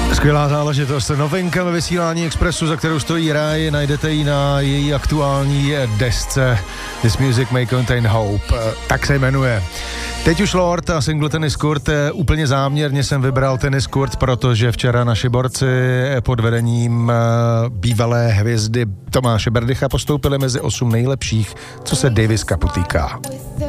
Skvělá záležitost, novinka ve vysílání Expressu, za kterou stojí ráj, najdete ji na její aktuální desce This Music May Contain Hope, tak se jmenuje. Teď už Lord a single Tennis Court, úplně záměrně jsem vybral Tennis Court, protože včera naši borci pod vedením bývalé hvězdy Tomáše Berdycha postoupili mezi 8 nejlepších, co se Davis Cupu týká.